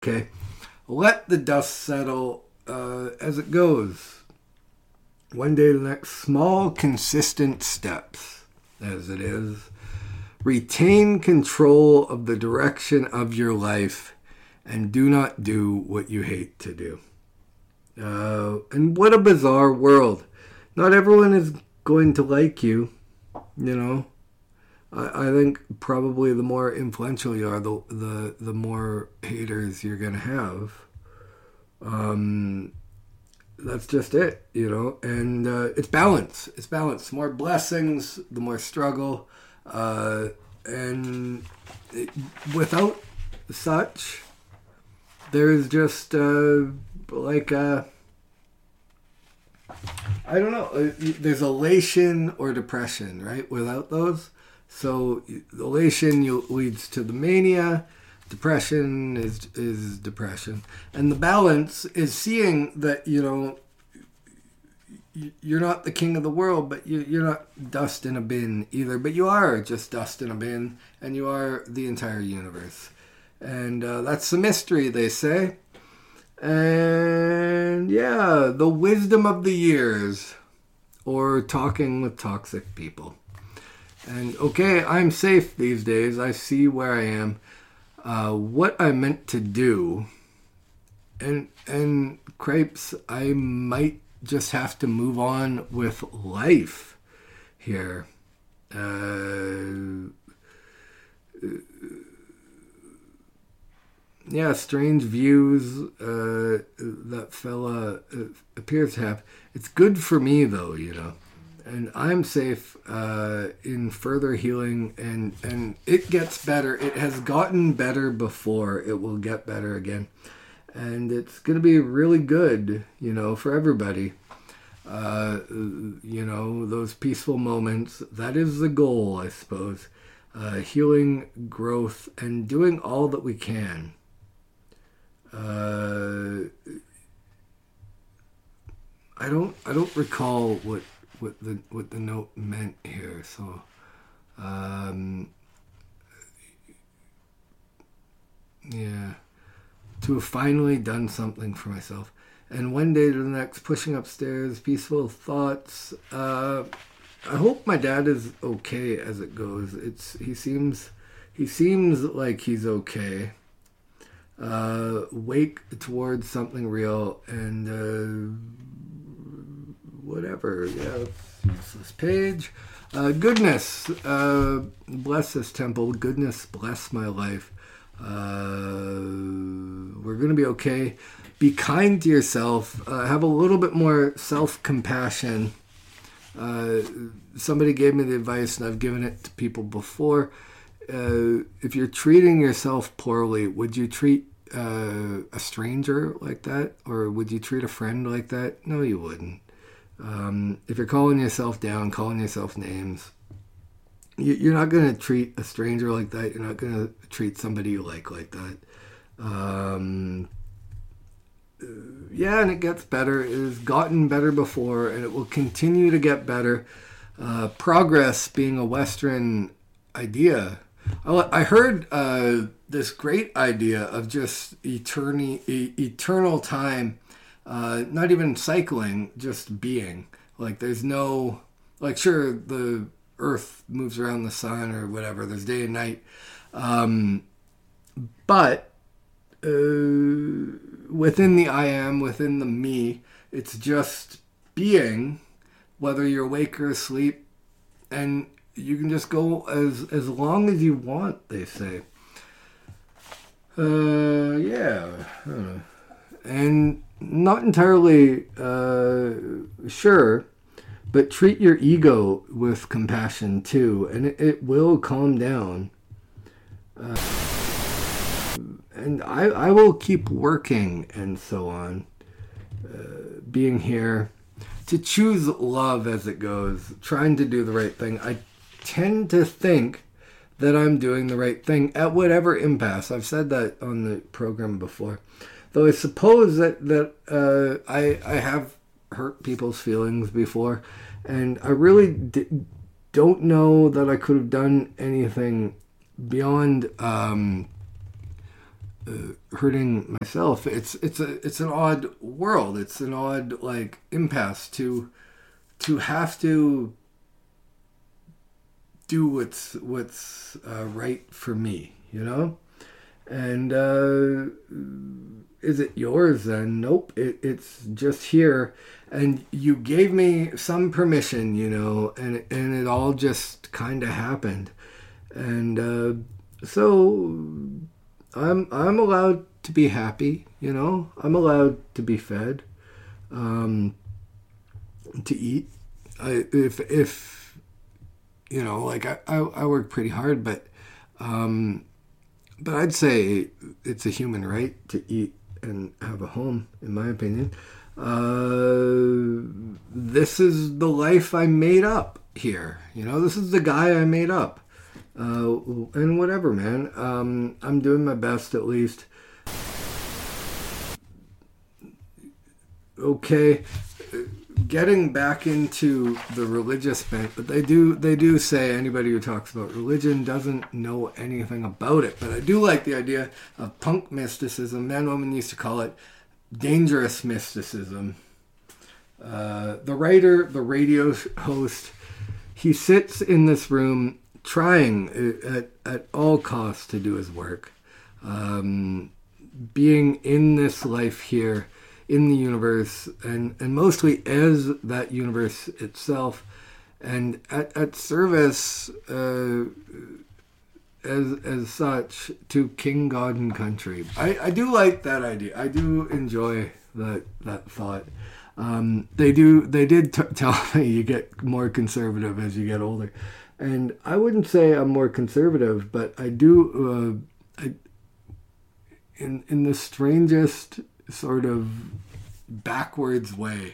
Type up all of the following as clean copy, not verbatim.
Okay? Let the dust settle as it goes. One day to the next, small, consistent steps, as it is. Retain control of the direction of your life and do not do what you hate to do. And what a bizarre world. Not everyone is going to like you, you know. I think probably the more influential you are, the more haters you're going to have. That's just it, you know. And it's balance. It's balance. The more blessings, the more struggle. Without such, there's just I don't know. There's elation or depression, right? Without those. So elation leads to the mania. Depression is depression. And the balance is seeing that, you know, you're not the king of the world, but you're not dust in a bin either. But you are just dust in a bin, and you are the entire universe. And that's the mystery, they say. And yeah, the wisdom of the years, or talking with toxic people. And okay, I'm safe these days. I see where I am, what I meant to do, and crepes, I might just have to move on with life here. Yeah, strange views that fella appears to have. It's good for me, though, you know. And I'm safe in further healing, and it gets better. It has gotten better before. It will get better again. And it's going to be really good, you know, for everybody. You know, those peaceful moments, that is the goal, I suppose. Healing, growth, and doing all that we can. I don't recall what the note meant here, so yeah, to have finally done something for myself, and one day to the next, pushing upstairs, peaceful thoughts. I hope my dad is okay as it goes. He seems like he's okay. Wake towards something real, and whatever. Yeah, use this page. Goodness, bless this temple. Goodness, bless my life. We're going to be okay. Be kind to yourself. Have a little bit more self-compassion. Somebody gave me the advice, and I've given it to people before. If you're treating yourself poorly, would you treat a stranger like that? Or would you treat a friend like that? No, you wouldn't. If you're calling yourself down, calling yourself names, you're not going to treat a stranger like that. You're not going to treat somebody you like that. Yeah, and it gets better. It has gotten better before, and it will continue to get better. Progress being a Western idea. I heard this great idea of just eternal time. Not even cycling, just being. Like, there's no... Like, sure, the Earth moves around the sun or whatever. There's day and night. But within the I am, within the me, it's just being, whether you're awake or asleep. And you can just go as long as you want, they say. Yeah. I don't know. And... not entirely sure, but treat your ego with compassion too, and it will calm down. And I will keep working and so on, being here to choose love as it goes, trying to do the right thing. I tend to think that I'm doing the right thing at whatever impasse. I've said that on the program before. Though I suppose that I have hurt people's feelings before, and I really don't know that I could have done anything beyond hurting myself. It's an odd world. It's an odd like impasse to have to do what's right for me, you know. And is it yours then? Nope. It's just here, and you gave me some permission, you know, and it all just kind of happened, and so I'm allowed to be happy, you know. I'm allowed to be fed, to eat. If you know, like I work pretty hard, but I'd say it's a human right to eat and have a home, in my opinion. This is the life I made up here. You know, this is the guy I made up. And whatever, man. I'm doing my best, at least. Okay. Getting back into the religious bent, but they do say anybody who talks about religion doesn't know anything about it. But I do like the idea of punk mysticism. Man, woman used to call it dangerous mysticism. The writer, the radio host, he sits in this room trying at all costs to do his work, being in this life here, in the universe, and mostly as that universe itself, and at service as such to King, God, and country. I do like that idea. I do enjoy that thought. They did tell me you get more conservative as you get older, and I wouldn't say I'm more conservative, but I do. In the strangest sort of backwards way,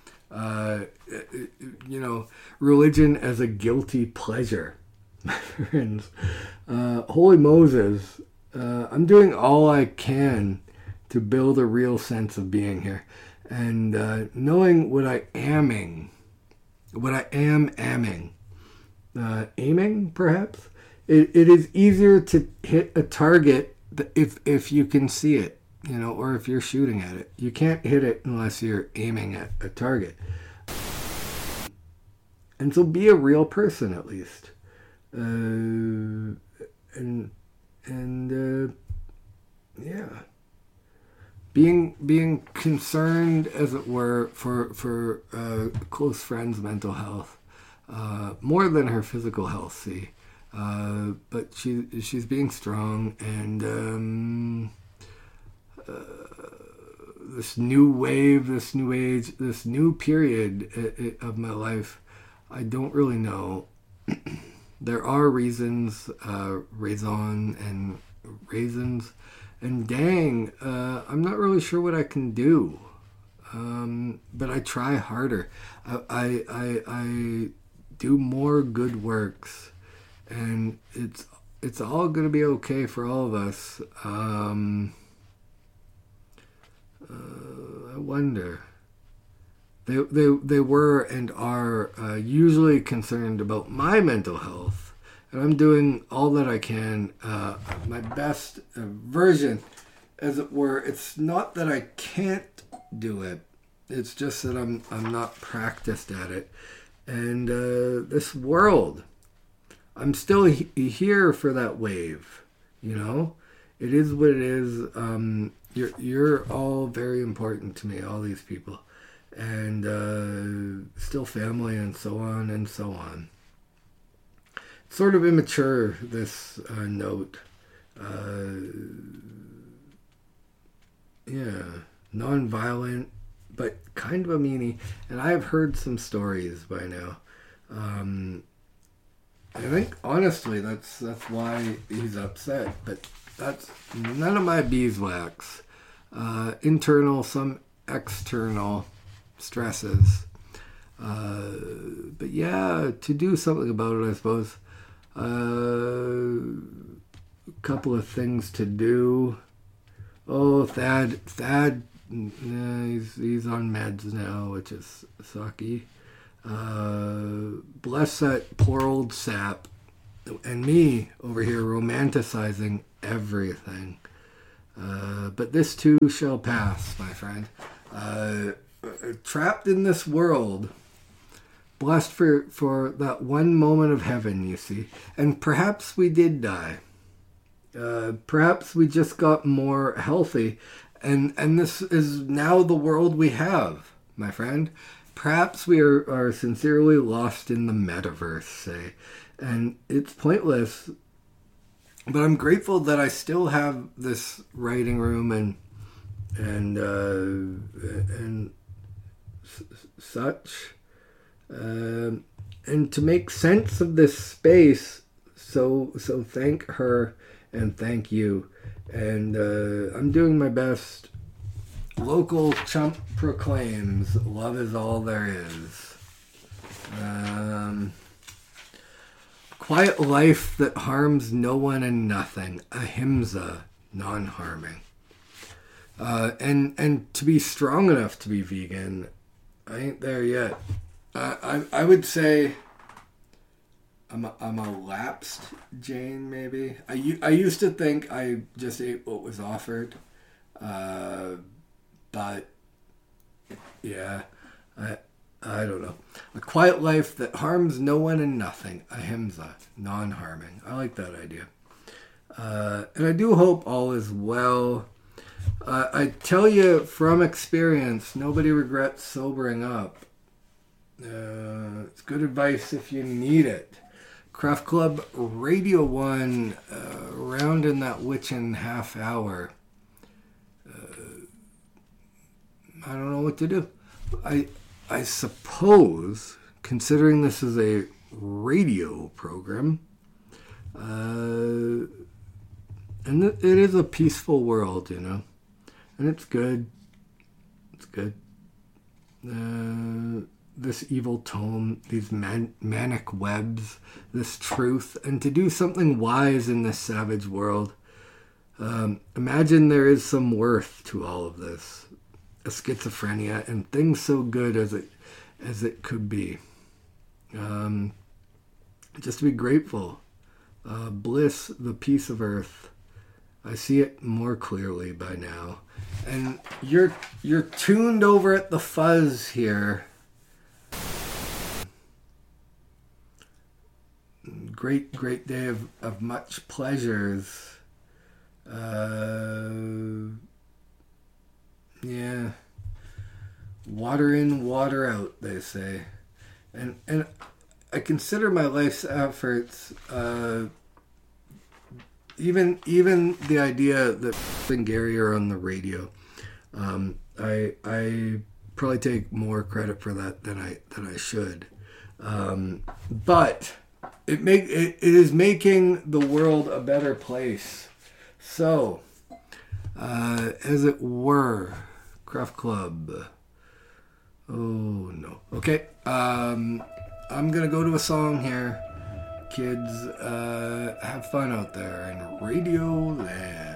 you know, religion as a guilty pleasure. My friends, holy Moses, I'm doing all I can to build a real sense of being here, and knowing what I am aiming, perhaps. It is easier to hit a target if you can see it, you know, or if you're shooting at it. You can't hit it unless you're aiming at a target. And so be a real person, at least. Yeah. Being concerned, as it were, for close friends' mental health, more than her physical health, see. But she's being strong, and this new wave, this new age, this new period of my life, I don't really know. There are reasons, raison and raisins, and dang, I'm not really sure what I can do. But I try harder. I do more good works, and it's all going to be okay for all of us. I wonder. They were and are usually concerned about my mental health, and I'm doing all that I can, my best version, as it were. It's not that I can't do it; it's just that I'm not practiced at it. And this world, I'm still here for that wave. You know, it is what it is. You're all very important to me, all these people. And still family, and so on and so on. It's sort of immature, this note. Yeah, non-violent, but kind of a meanie. And I have heard some stories by now. I think, honestly, that's why he's upset. But that's none of my beeswax. Internal, some external stresses, but yeah, to do something about it, I suppose. A couple of things to do. Oh, Thad, he's on meds now, which is sucky. Bless that poor old sap, and me over here romanticizing everything. But this too shall pass, my friend. Trapped in this world, blessed for that one moment of heaven, you see. And perhaps we did die. Perhaps we just got more healthy. And this is now the world we have, my friend. Perhaps we are sincerely lost in the metaverse, say. And it's pointless. But I'm grateful that I still have this writing room and such. And to make sense of this space, so thank her and thank you. And I'm doing my best. Local chump proclaims, love is all there is. Quiet life that harms no one and nothing. Ahimsa, non-harming. And to be strong enough to be vegan, I ain't there yet. I would say I'm a lapsed Jain, maybe. I used to think I just ate what was offered. But yeah, I don't know. A quiet life that harms no one and nothing. Ahimsa, non-harming. I like that idea. And I do hope all is well. I tell you from experience, nobody regrets sobering up. It's good advice if you need it. Craft Club Radio 1, around in that witchin' half hour. I don't know what to do. I suppose, considering this is a radio program, and it is a peaceful world, you know, and it's good. It's good. This evil tone, these manic webs, this truth, and to do something wise in this savage world. Imagine there is some worth to all of this. A schizophrenia and things so good as it could be. Just to be grateful. Bliss, the peace of earth. I see it more clearly by now. And you're tuned over at the fuzz here. Great day of much pleasures. Yeah. Water in, water out, they say. And I consider my life's efforts, even the idea that and Gary are on the radio. I probably take more credit for that than I should. But it is making the world a better place. So, as it were, Craft Club. Oh no. Okay. I'm gonna go to a song here. Kids, have fun out there in Radio Land.